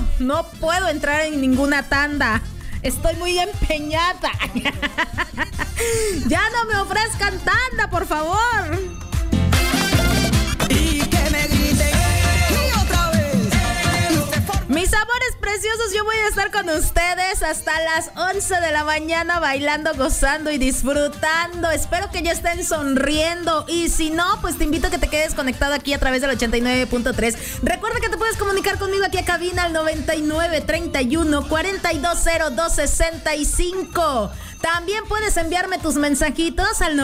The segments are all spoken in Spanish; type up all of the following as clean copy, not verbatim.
no puedo entrar en ninguna tanda. Estoy muy empeñada. Ya no me ofrezcan tanda, por favor. Y que me griten y otra vez. Mis amores preciosos, yo voy a estar con ustedes hasta las 11 de la mañana bailando, gozando y disfrutando. Espero que ya estén sonriendo y si no, pues te invito a que te quedes conectado aquí a través del 89.3. Recuerda que te puedes comunicar conmigo aquí a cabina al 9931-420265. También puedes enviarme tus mensajitos al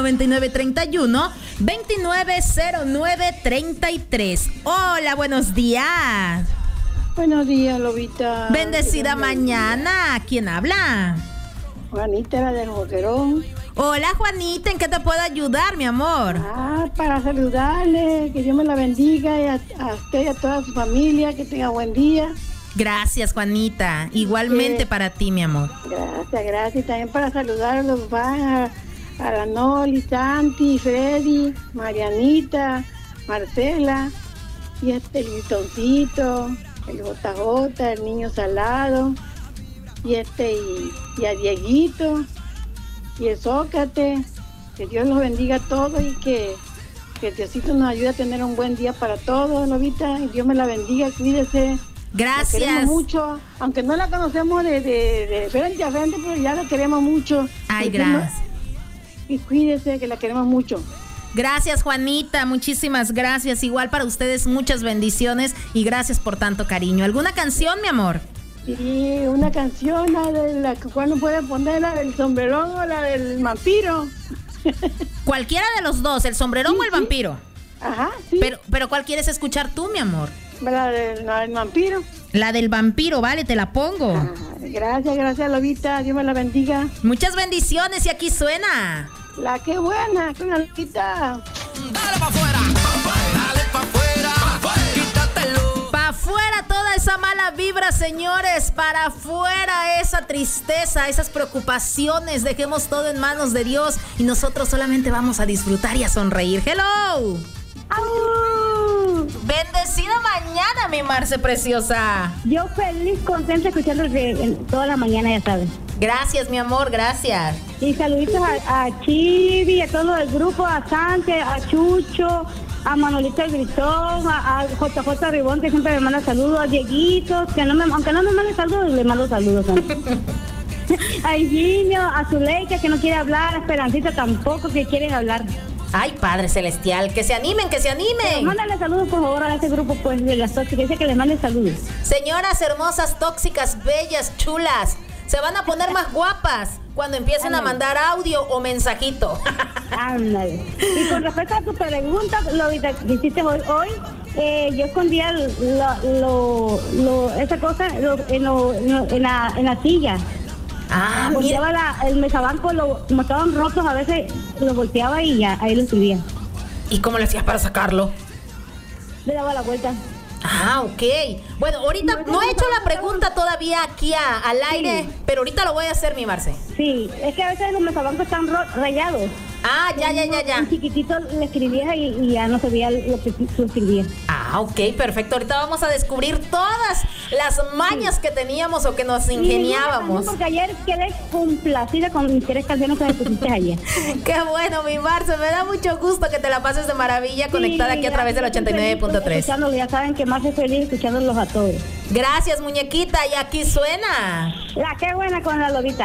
9931-290933. Hola, buenos días. Buenos días, Lobita. Bendecida mañana. ¿Quién habla? Juanita, la del Boquerón. Hola, Juanita. ¿En qué te puedo ayudar, mi amor? Para saludarle, que Dios me la bendiga y a usted y a toda su familia, que tenga buen día. Gracias, Juanita. Igualmente para ti, mi amor. Gracias. Y también para saludar a los fans, a la Noli, Santi, Freddy, Marianita, Marcela, y el Litoncito, el JJ, el Niño Salado, y a Dieguito, y el Zócate. Que Dios los bendiga a todos y que Diosito nos ayude a tener un buen día para todos, Lobita. Y Dios me la bendiga, cuídese. Gracias. La queremos mucho, aunque no la conocemos de frente a frente, pero ya la queremos mucho. Ay, gracias. Y cuídese, que la queremos mucho. Gracias, Juanita, muchísimas gracias. Igual para ustedes, muchas bendiciones y gracias por tanto cariño. ¿Alguna canción, mi amor? Sí, una canción, la cual no puede poner, la del sombrerón o la del vampiro. Cualquiera de los dos, el sombrerón o el vampiro. Ajá, sí. Pero ¿cuál quieres escuchar tú, mi amor? La del vampiro. La del vampiro, vale, te la pongo. Gracias, Lobita, Dios me la bendiga. Muchas bendiciones y aquí suena. La que buena, con la Lobita. Dale pa' afuera, dale pa' afuera, quítatelo. Pa' afuera toda esa mala vibra, señores. Para afuera esa tristeza, esas preocupaciones. Dejemos todo en manos de Dios y nosotros solamente vamos a disfrutar y a sonreír. ¡Hello! Bendecida mañana, mi Marce preciosa. Yo feliz, contenta escuchando toda la mañana, ya sabes. Gracias, mi amor, gracias. Y saluditos a Chibi, a todo el grupo, a Santi, a Chucho, a Manolito el Gritón, a JJ Ribón, que siempre me manda saludos, a Dieguito, que aunque no me mande saludos, le mando saludos. A Eugenio, a Zuleika, que no quiere hablar, a Esperancita tampoco, que quieren hablar. Ay, Padre Celestial, que se animen, que se animen. Mándale saludos, por favor, a ese grupo pues de las tóxicas. Dice que les mande saludos. Señoras hermosas, tóxicas, bellas, chulas, se van a poner más guapas cuando empiecen a mandar audio o mensajito. Ándale. Y con respecto a tu pregunta, lo que hiciste hoy, yo escondía esa cosa en la silla. Volteaba el mesabanco, como estaban rotos, a veces lo volteaba y ya, ahí lo subía. ¿Y cómo le hacías para sacarlo? Le daba la vuelta. Ah, ok. Bueno, ahorita no he hecho la pregunta todavía aquí al aire, pero ahorita lo voy a hacer, mi Marce. Sí, es que a veces los mesabancos están rayados. Ah, ya. Un chiquitito le escribías y ya no se veía lo que tú escribías. Ah, ok, perfecto. Ahorita vamos a descubrir todas las mañas que teníamos o que nos ingeniábamos. Porque ayer quedé complacida con mis 3 canciones que me pusiste ayer. Qué bueno, mi Marce. Me da mucho gusto que te la pases de maravilla conectada aquí a través del 89.3. Ya saben que más es feliz escuchándolos a todos. Gracias, muñequita. Y aquí suena. La que buena con la Lobita.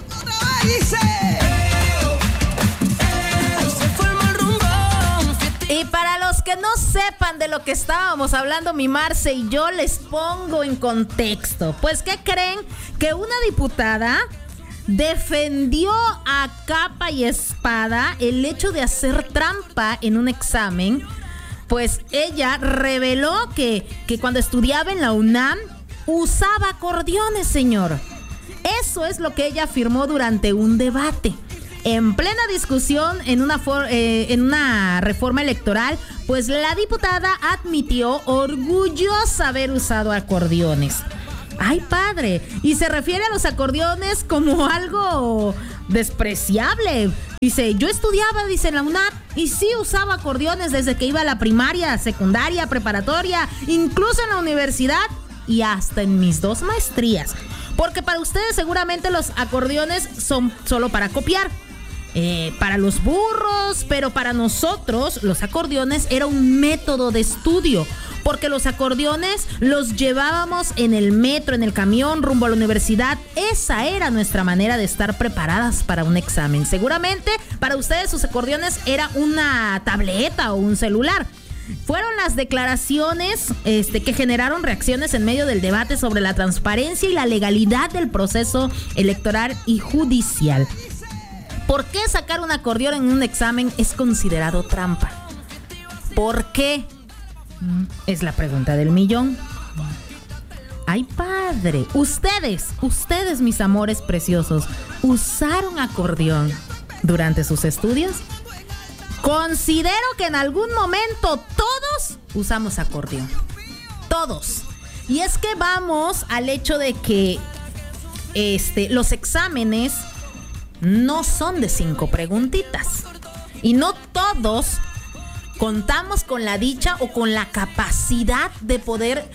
Y para los que no sepan de lo que estábamos hablando, mi Marce y yo, les pongo en contexto. Pues, ¿qué creen? Que una diputada defendió a capa y espada el hecho de hacer trampa en un examen. Pues ella reveló que cuando estudiaba en la UNAM usaba acordeones, señor. Eso es lo que ella afirmó durante un debate. En plena discusión en una reforma electoral, pues la diputada admitió orgullosa haber usado acordeones. ¡Ay, padre! Y se refiere a los acordeones como algo despreciable. Dice, yo estudiaba, dice, en la UNAM y sí usaba acordeones desde que iba a la primaria, secundaria, preparatoria, incluso en la universidad. y hasta en mis 2 maestrías. Porque para ustedes seguramente los acordeones son solo para copiar. Para los burros, pero para nosotros los acordeones era un método de estudio, porque los acordeones los llevábamos en el metro, en el camión, rumbo a la universidad. Esa era nuestra manera de estar preparadas para un examen. Seguramente para ustedes sus acordeones era una tableta o un celular. Fueron las declaraciones que generaron reacciones en medio del debate sobre la transparencia y la legalidad del proceso electoral y judicial. ¿Por qué sacar un acordeón en un examen es considerado trampa? ¿Por qué? Es la pregunta del millón. Ay, padre, ustedes mis amores preciosos, ¿usaron acordeón durante sus estudios? Considero que en algún momento todos usamos acordeón. Todos. Y es que vamos al hecho de que los exámenes no son de 5 preguntitas. Y no todos contamos con la dicha o con la capacidad de poder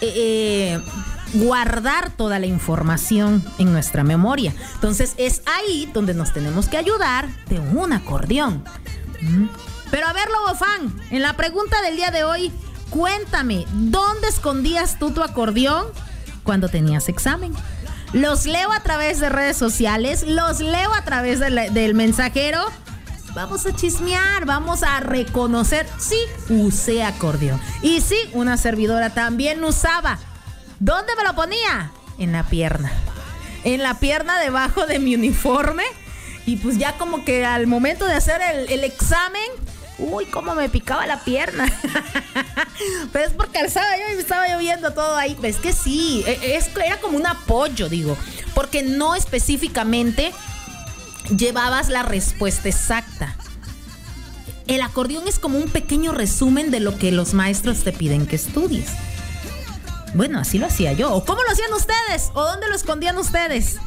guardar toda la información en nuestra memoria. Entonces es ahí donde nos tenemos que ayudar de un acordeón. Pero a ver, Lobo Fan, en la pregunta del día de hoy, cuéntame, ¿dónde escondías tú tu acordeón cuando tenías examen? Los leo a través de redes sociales, los leo a través del mensajero. Vamos a chismear, vamos a reconocer. Sí, usé acordeón. Y sí, una servidora también usaba. ¿Dónde me lo ponía? En la pierna. En la pierna debajo de mi uniforme. Y pues ya como que al momento de hacer el examen, uy, cómo me picaba la pierna. Pero es porque estaba lloviendo todo ahí. Es que sí, era como un apoyo, digo. Porque no específicamente llevabas la respuesta exacta. El acordeón es como un pequeño resumen de lo que los maestros te piden que estudies. Bueno, así lo hacía yo. ¿O cómo lo hacían ustedes? ¿O dónde lo escondían ustedes?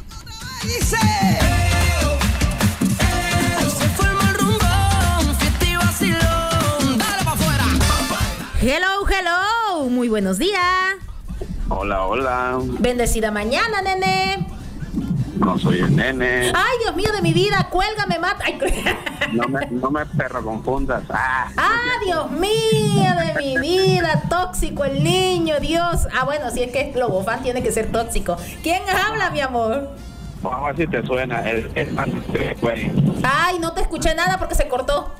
Hello, muy buenos días. Hola. Bendecida mañana, nene. No soy el nene. Ay, Dios mío de mi vida, cuélgame, mata. Ay. No me perro confundas. Dios mío de mi vida, tóxico el niño, Dios. Bueno, si es que Lobo Fan tiene que ser tóxico. ¿Quién habla, mi amor? Vamos a ver si te suena. El man, güey. Ay, no te escuché nada porque se cortó.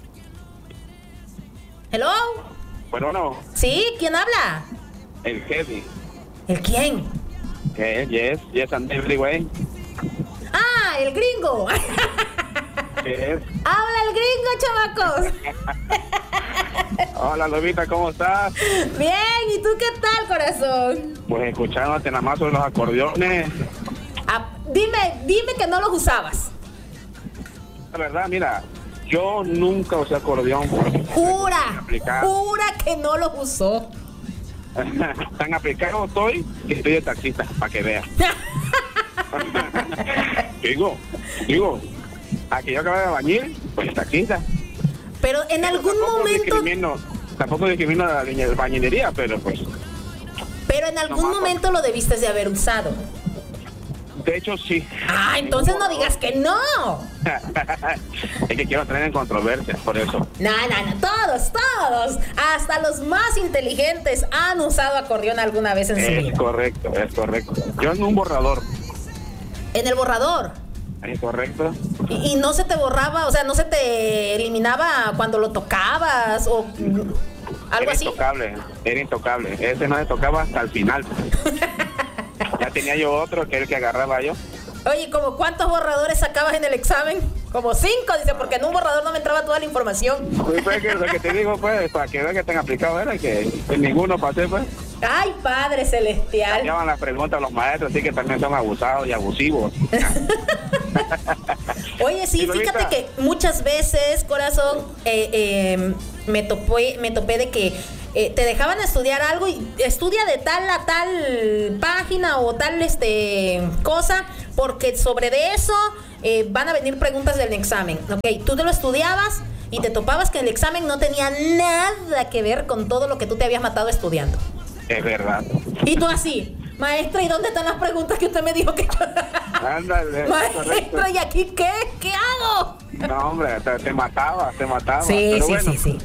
Hello. Bueno, no. Sí, ¿quién habla? El Heavy. ¿El quién? Yes, and every way. El gringo. Yes. Habla el gringo, chamacos. Hola, Lobita, ¿cómo estás? Bien, ¿y tú qué tal, corazón? Pues escuchándote nada más sobre los acordeones. Dime que no los usabas. La verdad, mira, yo nunca usé acordeón. Jura que no los usó. Tan aplicado estoy que estoy de taxista, para que veas. digo, aquí yo acabo de bañar, pues taxista. Pero en algún momento... Tampoco discrimino la bañinería, pero pues... Pero en algún momento lo debiste de haber usado. De hecho, sí. Entonces no digas que no. Es que quiero tener en controversia, por eso. No, todos, hasta los más inteligentes han usado acordeón alguna vez en su vida. Es correcto. Yo en un borrador. ¿En el borrador? Es correcto. ¿Y no se te borraba, o sea, no se te eliminaba cuando lo tocabas o algo así? Era intocable. Ese no se tocaba hasta el final. Ya tenía yo otro que era el que agarraba yo. Oye, ¿como cuántos borradores sacabas en el examen? Como 5, dice, porque en un borrador no me entraba toda la información. Pues que lo que te digo, pues, para que vean que estén aplicados, era que en ninguno pasé, pues. Ay, Padre Celestial. Llaman las preguntas a los maestros, así que también son abusados y abusivos. Oye, sí, fíjate que muchas veces, corazón, me topé de que te dejaban estudiar algo y estudia de tal a tal página o tal cosa, porque sobre de eso van a venir preguntas del examen. Ok, tú te lo estudiabas y te topabas que el examen no tenía nada que ver con todo lo que tú te habías matado estudiando. Es verdad. Y tú así, maestra, ¿y dónde están las preguntas que usted me dijo que yo... Ándale. Maestra, ¿y aquí qué? ¿Qué hago? No, hombre, te mataba. Sí, Pero sí, bueno, sí.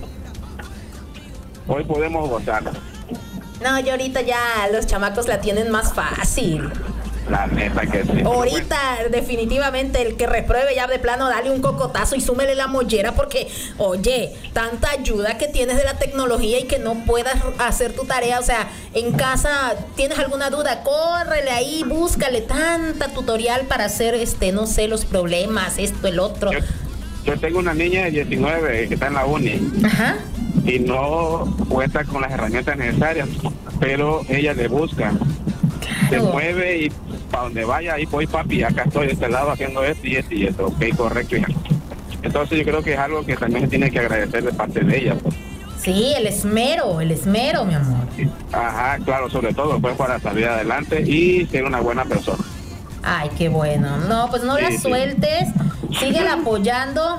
hoy podemos gozar. No, yo ahorita ya los chamacos la tienen más fácil. La neta que sí. Ahorita, definitivamente, el que repruebe ya de plano, dale un cocotazo y súmele la mollera porque, oye, tanta ayuda que tienes de la tecnología y que no puedas hacer tu tarea, o sea, en casa, ¿tienes alguna duda? Córrele ahí, búscale tanta tutorial para hacer, no sé, los problemas, esto, el otro. Yo tengo una niña de 19 que está en la uni. Ajá. Y no cuenta con las herramientas necesarias, pero ella le busca. Se mueve y para donde vaya, ahí voy, papi, acá estoy de este lado haciendo esto y esto y esto. Ok, correcto, hija. Entonces yo creo que es algo que también se tiene que agradecer de parte de ella, pues. Sí, el esmero, mi amor. Ajá, claro, sobre todo pues para salir adelante y ser una buena persona. Ay, qué bueno. No, pues no la sueltes, síguela apoyando,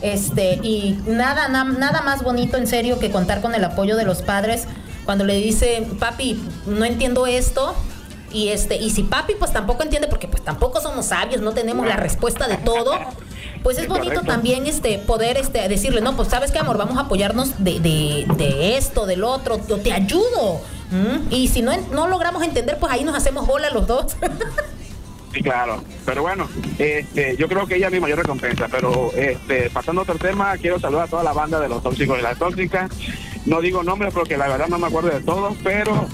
y nada más bonito en serio que contar con el apoyo de los padres cuando le dice, papi, no entiendo esto. Y si papi pues tampoco entiende, porque pues tampoco somos sabios, no tenemos la respuesta de todo, pues es bonito correcto. También poder decirle, no, pues sabes qué, amor, vamos a apoyarnos de esto, del otro, yo te ayudo. Y si no logramos entender, pues ahí nos hacemos bola los dos. Sí, claro. Pero bueno, yo creo que ella es mi mayor recompensa. Pero pasando a otro tema, quiero saludar a toda la banda de los tóxicos y las tóxicas. No digo nombres porque la verdad no me acuerdo de todos, pero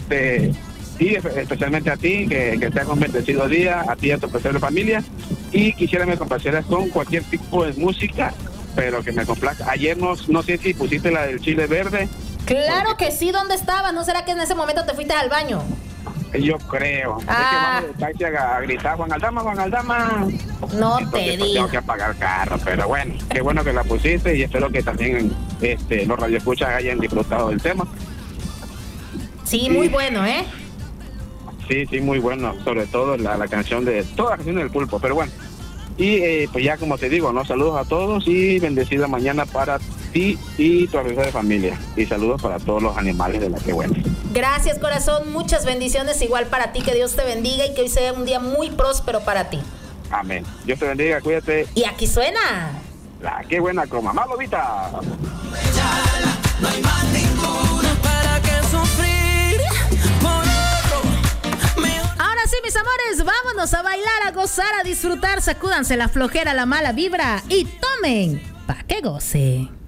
sí, especialmente a ti, que te has un bendecido día, a ti y a tu especial familia. Y quisiera que me complacieras con cualquier tipo de música, pero que me complazca. Ayer no sé si pusiste la del Chile Verde. Claro que sí, ¿dónde estabas? ¿No será que en ese momento te fuiste al baño? Yo creo. Es que vamos de taxi a gritar, Juan Aldama. No entonces, te digo. Tengo que apagar el carro, pero bueno, qué bueno que la pusiste y espero que también los radioescuchas hayan disfrutado del tema. Sí, muy bueno, ¿eh? Sí, muy bueno, sobre todo la canción toda la canción del Pulpo, pero bueno. Y pues ya como te digo, ¿no? Saludos a todos y bendecida mañana para ti y tu resto de familia. Y saludos para todos los animales de la que buena. Gracias, corazón, muchas bendiciones igual para ti, que Dios te bendiga y que hoy sea un día muy próspero para ti. Amén. Dios te bendiga, cuídate. Y aquí suena La que buena con Mamá Lobita. No hay más ninguno para que sufrir por otro. Ahora sí, mis amores, vámonos a bailar, a gozar, a disfrutar. Sacúdanse la flojera, la mala vibra y tomen pa' que goce.